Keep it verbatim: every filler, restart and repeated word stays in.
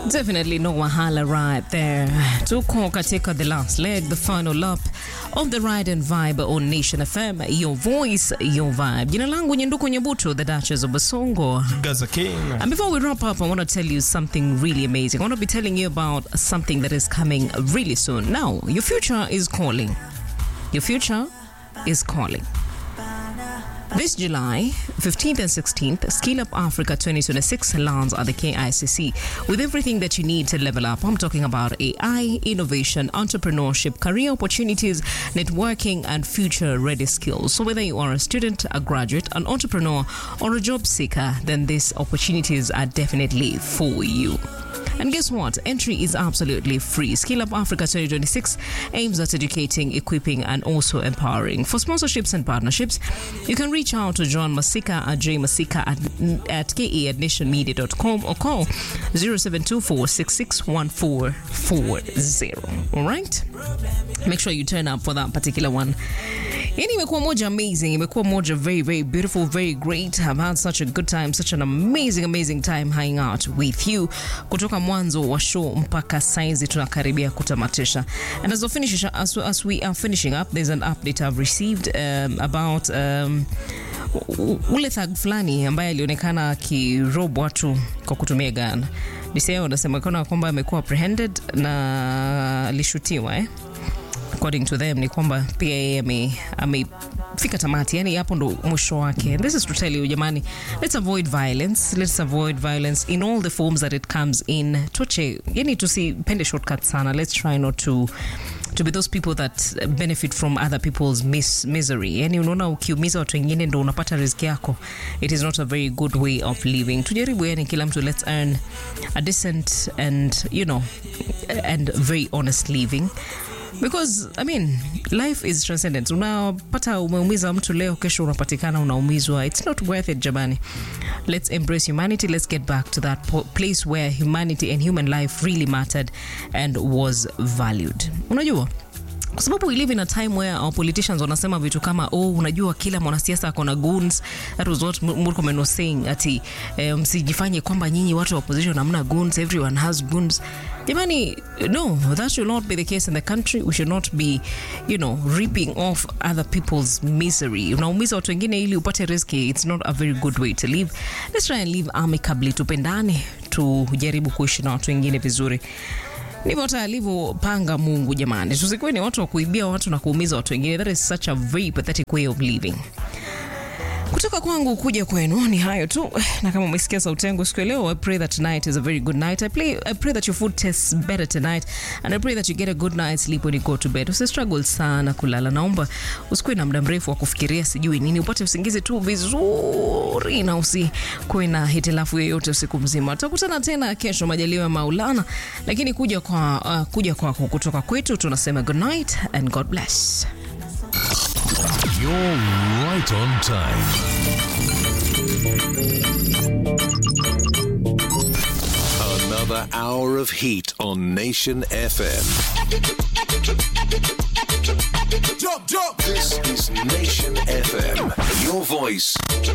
Definitely no wahala right there. Tuko katika the last leg, the final lap of the Ride and Vibe on Nation F M. Your voice, your vibe. Jina langu Nyenduko Nyebuto, the Duchess of Basongo. Gaza King. And before we wrap up, I want to tell you something really amazing. I want to be telling you about something that is coming really soon. Now, your future is calling. Your future is calling. This July fifteenth and sixteenth, Skill Up Africa twenty twenty-six lands at the K I C C with everything that you need to level up. I'm talking about A I, innovation, entrepreneurship, career opportunities, networking, and future-ready skills. So whether you are a student, a graduate, an entrepreneur, or a job seeker, then these opportunities are definitely for you. And guess what? Entry is absolutely free. Skill Up Africa twenty twenty-six aims at educating, equipping, and also empowering. For sponsorships and partnerships, you can reach out to John Masika at jmasika at, at ke at nationmedia dot com or call zero seven two four, six six one four four zero. All right? Make sure you turn up for that particular one. Yani imekuwa moja amazing, imekuwa moja very, very beautiful, very great. I've had such a good time, such an amazing, amazing time hanging out with you. Kutoka mwanzo wa show mpaka saizi tunakaribia kutamatisha. And as we finish, as, as we are finishing up, there's an update I've received um, about um, ule thug fulani ambaye alionekana akirob watu kwa kutumia gun. Diseo wanasema kwamba amekuwa apprehended na alishutiwa eh. According to them ni kwamba pia yeye ame amefika tamati, yani hapo ndo mwisho wake. And this is to tell you jamani, let's avoid violence, let's avoid violence in all the forms that it comes in. Tuache, yani tusipende shortcuts sana. Let's try not to to be those people that benefit from other people's mis misery. Yani unaona ukiumiza watu wengine ndo unapata riziki yako. It is not a very good way of living. Tujaribu yani kila mtu, let's earn a decent and you know and very honest living. Because, I mean, life is transcendent. Unapata umeumiza mtu leo, kesho unapatikana unaumizwa. It's not worth it, jamani. Let's embrace humanity. Let's get back to that place where humanity and human life really mattered and was valued. Unajua? Kwa sababu we live in a time where our politicians wanasema vitu kama oh, unajua kila mwanasiasa akona goons. That was what Murkomen was saying, ati msijifanye um, kwamba nyinyi watu wa opposition hamna goons, everyone has goons. Jamani, no, that should not be the case in the country. We should not be, you know, ripping off other people's misery. Unaumiza watu wengine ili upate riziki. It's not a very good way to live. Let's try and live amicably. Tupendane, tujaribu kuishi na watu wengine vizuri. Ndivyo hata alivyopanga Mungu jamani. Tusikuwe ni watu wa kuibia watu na kuumiza watu wengine. That is such a very pathetic way of living. Kutoka kwangu kuja kwenu ni hayo tu. Na kama umesikia sauti yangu siku leo, I pray that tonight is a very good night. I, play, I pray that your food tastes better tonight. And I pray that you get a good night's sleep when you go to bed. Usi struggle sana kulala. Naomba usikuwe na muda mrefu wa kufikiria sijui nini. Upate usingizi tu vizuri na usikuwe na hitilafu yoyote usiku mzima. Tutakutana tena kesho majaliwa ya Maulana. Lakini kuja kwa uh, kuja kwa kutoka kwetu tunasema good night and God bless. You're right on time. Another hour of heat on Nation F M. Jump, jump. This is Nation F M. Your voice,